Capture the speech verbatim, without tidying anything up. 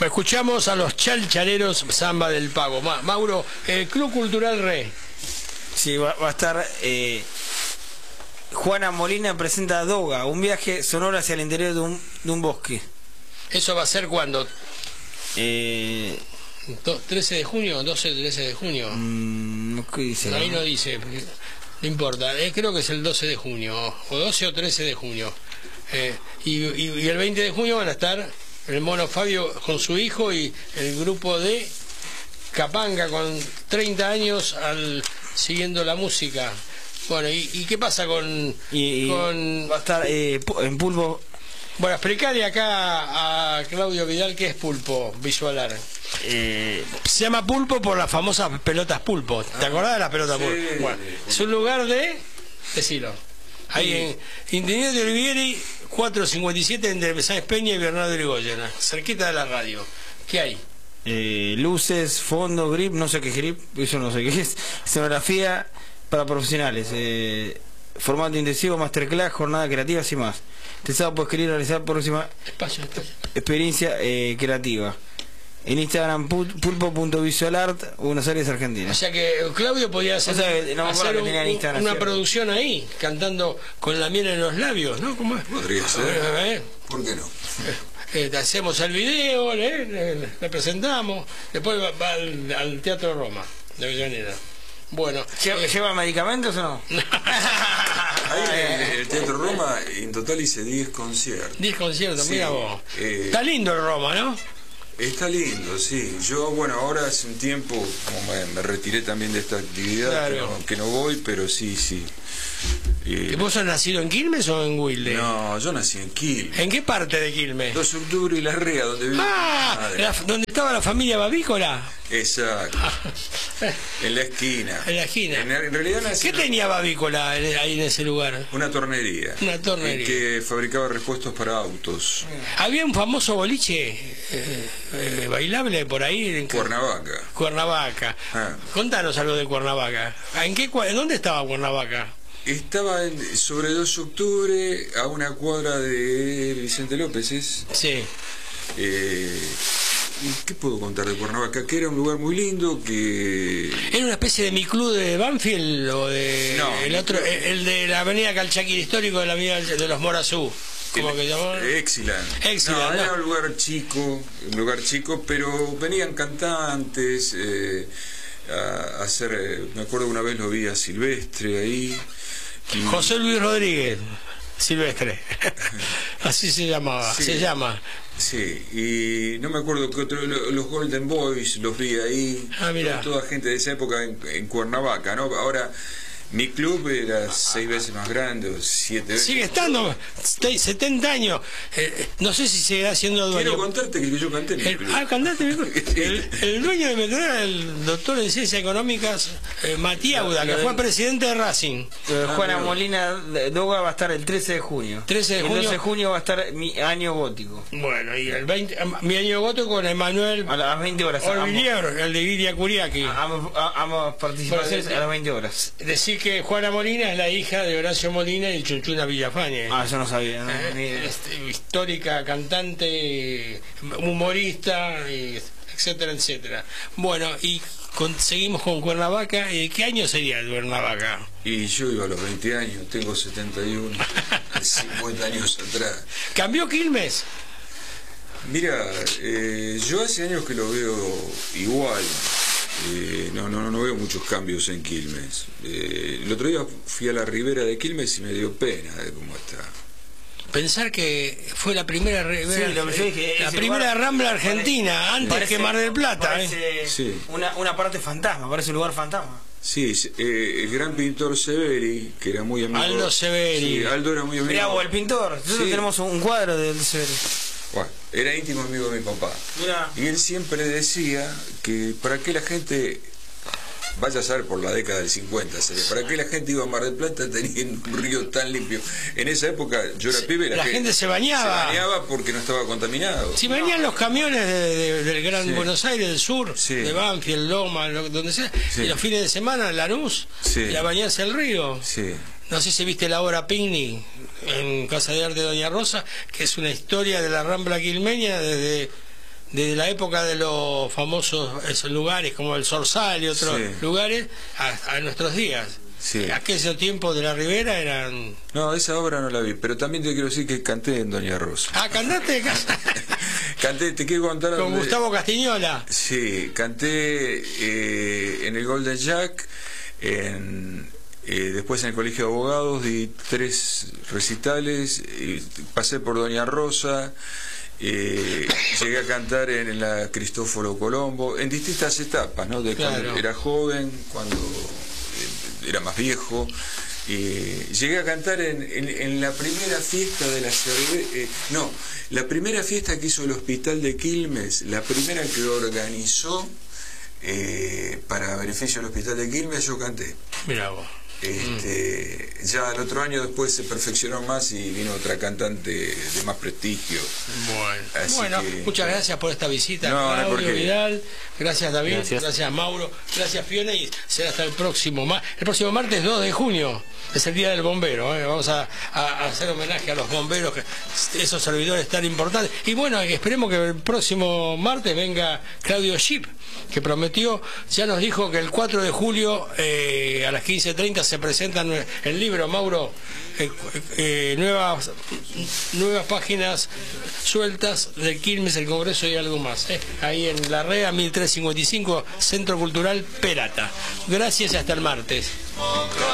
Escuchamos a los Chalchaleros Samba del Pago. Ma Mauro, el Club Cultural Re. Sí, va, va a estar... Eh, Juana Molina presenta Doga, un viaje sonoro hacia el interior de un, de un bosque. ¿Eso va a ser cuándo? Eh... ¿trece de junio? ¿doce o trece de junio? Mmm, ¿qué dice? Ahí no dice, no importa, eh, creo que es el doce de junio, o doce o trece de junio. Eh, y, y, y el veinte de junio van a estar el mono Fabio con su hijo y el grupo de Capanga con treinta años al, siguiendo la música. Bueno, ¿y, y qué pasa con, y, con... va a estar eh, en Pulpo? Bueno, explicarle acá a Claudio Vidal qué es Pulpo Visual Art. Eh... Se llama Pulpo por las famosas pelotas pulpo. ¿Te acordás de las pelotas sí, pulpo? Bueno, es un lugar de... Decilo. Ahí sí. En Interior de Olivieri, cuatrocientos cincuenta y siete, entre Sáenz Peña y Bernardo Irigoyen, cerquita de la radio. ¿Qué hay? Eh, luces, fondo, grip, no sé qué es grip, eso no sé qué es. Escenografía para profesionales. Eh, formato intensivo, masterclass, jornada creativa y más. Este sábado puedes querer realizar próxima espacio, espacio. experiencia eh, creativa. En Instagram, pulpo punto visual art, Buenos Aires, Argentina. O sea que Claudio podía hacer, o sea, no hacer un, Instagram, una ¿cierto? Producción ahí, cantando con la miel en los labios, ¿no? ¿Cómo es? Podría ser. ¿Eh? ¿Por qué no? Eh, eh, hacemos el video, le, le, le presentamos, después va, va al, al Teatro Roma, de Avellaneda. Bueno, ¿Lleva, eh, ¿lleva medicamentos o no? Ahí en el, el Teatro Roma en total hice diez conciertos. diez conciertos, sí, mira vos. Eh, Está lindo el Roma, ¿no? Está lindo, sí. Yo, bueno, ahora hace un tiempo como me, me retiré también de esta actividad, Claro. que, no, que no voy, pero sí, sí. Eh, ¿Y vos sos nacido en Quilmes o en Wilde? no, yo nací en Quilmes. ¿En qué parte de Quilmes? dos de octubre y La Rea, donde viví. Ah, la, ¿donde estaba la familia Bavícola? Exacto. En la esquina. En la esquina. En, en realidad nací ¿Qué tenía Bavícola en- ahí en ese lugar? una tornería. Una tornería. Que fabricaba repuestos para autos. Había un famoso boliche eh, eh, bailable por ahí en Cuernavaca. Cuernavaca. Ah. Contanos algo de Cuernavaca. ¿En qué cua- ¿Dónde estaba Cuernavaca? Estaba en, sobre dos de octubre, a una cuadra de Vicente López, ¿es? Sí. Eh, ¿y ¿Qué puedo contar de Cuernavaca? Que era un lugar muy lindo, que... ¿Era una especie de mi club de Banfield o de No, el mi otro, club- el, el de la avenida Calchaquí histórico de la avenida de los Morazú? ¿Cómo que llamó? Excellent. Excellent, No, no. era un lugar chico, un lugar chico, pero venían cantantes eh, a, a hacer, eh, me acuerdo una vez lo vi a Silvestre ahí. Y, José Luis Rodríguez Silvestre. Así se llamaba, Sí. se llama. Sí, y no me acuerdo qué otro, lo- los Golden Boys los vi ahí. Ah, mirá. Toda gente de esa época en, en Cuernavaca, ¿no? Ahora mi club era seis veces más grande, o siete veces. Sigue estando, te- setenta años. Eh, no sé si seguirá siendo dueño. Quiero contarte que yo canté en mi El, club. ah, cantaste, mi- Sí. el, el dueño de Metro era el doctor en ciencias económicas eh, Matías Auda, que fue presidente de Racing. Eh, Ah, Juana mira. Molina de Doga va a estar el trece de junio. trece de El junio. doce de junio va a estar mi año gótico. Bueno, y el veinte, mi año voto con Emanuel A las veinte horas. Orvilier, el de Iria Curiaki. Ambas, ambas participaciones a las veinte horas. Decir que Juana Molina es la hija de Horacio Molina y Chunchuna Villafañe. Ah, yo no sabía. No, Eh, ni idea. este, histórica, cantante, humorista, y etcétera, etcétera. Bueno, y con- seguimos con Cuernavaca. ¿Y qué año sería el Cuernavaca? Y yo iba a los veinte años, tengo setenta y uno, cincuenta años atrás. ¿Cambió Quilmes? Mira, eh, yo hace años que lo veo igual. Eh, no, no, no veo muchos cambios en Quilmes. Eh, el otro día fui a la ribera de Quilmes y me dio pena de cómo está. Pensar que fue la primera re- Sí, lo que yo dije, la ese primera lugar Rambla Argentina, antes Parece- que Mar del Plata. parece ¿eh? Sí. una, una parte fantasma, parece un lugar fantasma. Sí, eh, el gran pintor Severi, que era muy amigo. Aldo Severi. Sí, Aldo era muy amigo. Mirá vos, el pintor. Nosotros Sí. tenemos un cuadro de Severi. Bueno, era íntimo amigo de mi papá. Mirá. Y él siempre decía que para qué la gente, vaya a saber por la década del cincuenta, sería, para qué la gente iba a Mar del Plata teniendo un río tan limpio. En esa época yo era pibe y la gente se bañaba. Se bañaba porque no estaba contaminado. Si venían los camiones de- de- del Gran Sí. Buenos Aires, del sur, Sí. de Banfield, Loma, lo- donde sea, Sí. y los fines de semana en Lanús, Sí. y a bañarse al río. Sí. No sé si viste la obra Picnic en Casa de Arte de Doña Rosa, que es una historia de la Rambla quilmeña desde, desde la época de los famosos esos lugares como el Zorzal y otros Sí. lugares a, a nuestros días. Sí. Aquellos tiempos de la Ribera eran... No, esa obra no la vi, pero también te quiero decir que canté en Doña Rosa. Ah, cantaste Canté, te quiero contar... con de- Gustavo Castiñola. Sí, canté eh, en el Golden Jack, en, eh, después en el Colegio de Abogados, di tres recitales, y pasé por Doña Rosa, eh, llegué a cantar en la Cristóforo Colombo, en distintas etapas, ¿no? De cuando Claro. era joven, cuando eh, era más viejo. Eh, llegué a cantar en, en, en la primera fiesta de la cerveza, eh, no, la primera fiesta que hizo el Hospital de Quilmes, la primera que organizó eh, para beneficio del Hospital de Quilmes, yo canté. Mira vos. Este, mm. Ya el otro año después se perfeccionó más y vino otra cantante de más prestigio. Bueno, Así bueno que- muchas gracias por esta visita, No, no hay Claudio por qué. Vidal. Gracias, David. Gracias. Gracias, Mauro. Gracias, Fiona. Y será hasta el próximo ma- el próximo martes dos de junio. Es el Día del Bombero. ¿eh? Vamos a, a- a hacer homenaje a los bomberos, que, esos servidores tan importantes. Y bueno, esperemos que el próximo martes venga Claudio Ship, que prometió, ya nos dijo que el cuatro de julio eh, a las quince treinta se presenta el libro, Mauro, eh, eh, nuevas nuevas páginas sueltas del Quilmes, el Congreso y algo más. eh. Ahí en la REA mil trescientos cincuenta y cinco, Centro Cultural Perata. Gracias y hasta el martes.